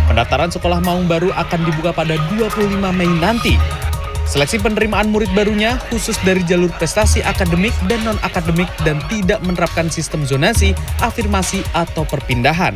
Pendaftaran sekolah maung baru akan dibuka pada 25 Mei nanti. Seleksi penerimaan murid barunya khusus dari jalur prestasi akademik dan non-akademik dan tidak menerapkan sistem zonasi, afirmasi, atau perpindahan.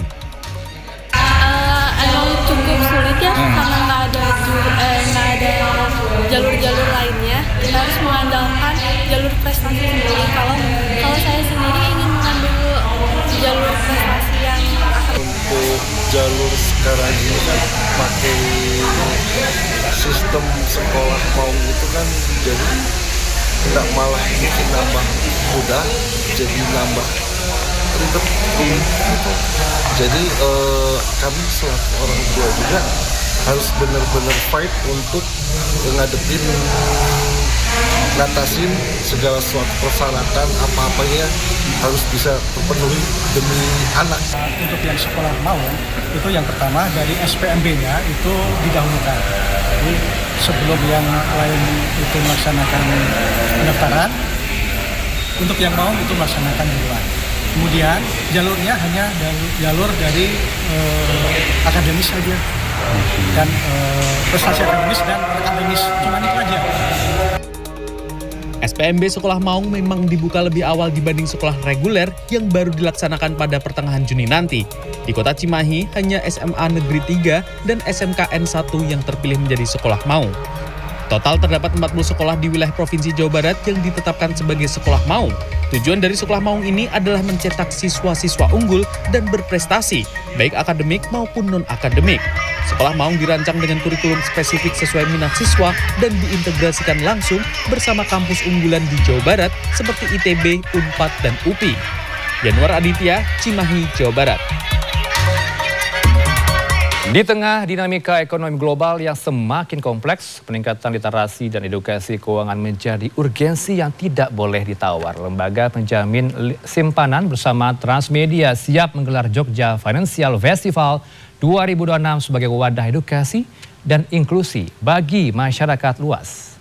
Emang cukup sulit ya, karena nggak ada jalur-jalur lainnya. Kita harus mengandalkan jalur prestasi sendiri. Kalau saya sendiri ingin mengambil jalur prestasi yang untuk jalur sekarang ini kan pakai sistem sekolah maung itu kan jadi tidak malah bikin nambah mudah, jadi nambah ribet gitu. Jadi kami selaku orang tua juga harus benar-benar fight untuk ngadepin, ngatasin segala suatu persyaratan apa-apanya harus bisa terpenuhi demi anak. Untuk yang sekolah maung itu yang pertama dari SPMB-nya itu didahulukan. Jadi sebelum yang lain itu melaksanakan pendaftaran, untuk yang maung itu melaksanakan duluan. Kemudian jalurnya hanya jalur dari akademis saja dan prestasi akademis dan akademis, cuma itu aja. SPMB Sekolah Maung memang dibuka lebih awal dibanding sekolah reguler yang baru dilaksanakan pada pertengahan Juni nanti. Di Kota Cimahi hanya SMA Negeri 3 dan SMKN 1 yang terpilih menjadi sekolah maung. Total terdapat 40 sekolah di wilayah Provinsi Jawa Barat yang ditetapkan sebagai sekolah maung. Tujuan dari sekolah maung ini adalah mencetak siswa-siswa unggul dan berprestasi, baik akademik maupun non-akademik. Sekolah maung dirancang dengan kurikulum spesifik sesuai minat siswa dan diintegrasikan langsung bersama kampus unggulan di Jawa Barat seperti ITB, Unpad, dan UPI. Januar Aditya, Cimahi, Jawa Barat. Di tengah dinamika ekonomi global yang semakin kompleks, peningkatan literasi dan edukasi keuangan menjadi urgensi yang tidak boleh ditawar. Lembaga penjamin simpanan bersama Transmedia siap menggelar Jogja Financial Festival 2026 sebagai wadah edukasi dan inklusi bagi masyarakat luas.